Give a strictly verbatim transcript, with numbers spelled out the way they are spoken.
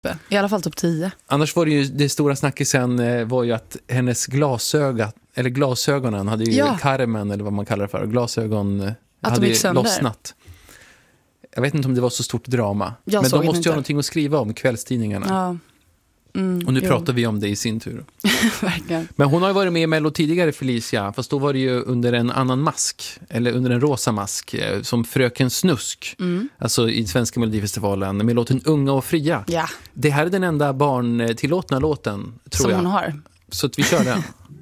I alla fall topp tio. Annars var det ju, det stora snackisen eh, var ju att hennes glasöga, eller glasögonen hade ju Ja. Carmen, eller vad man kallar det för, glasögon eh, Att hade de gick sönder. lossnat. Jag vet inte om det var så stort drama. Jag men såg de det måste inte. ju ha någonting att skriva om, kvällstidningarna. Ja. Mm, Och nu jo. pratar vi om det i sin tur. Verkligen. Men hon har ju varit med i Mello tidigare, Felicia. Fast då var det ju under en annan mask. Eller under en rosa mask. eh, Som Fröken Snusk. Mm. Alltså i svenska Melodifestivalen. Med låten Unga och fria. Ja, Det här är den enda barntillåtna låten, tror som jag. hon har. Så att vi kör den.